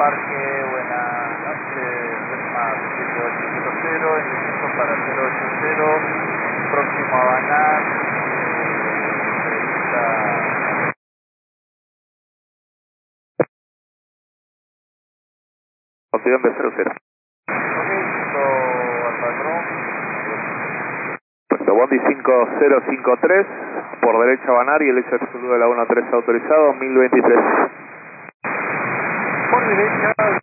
embarque, buenas noches, Vesma 7800, ingreso para 080, próximo a Banat, entrevista. Opción de 00. Ok, listo al patrón. Puesto Bondi 5053, por derecha Banar y el hecho absoluto de la 13 autorizado, 1023. Por derecha,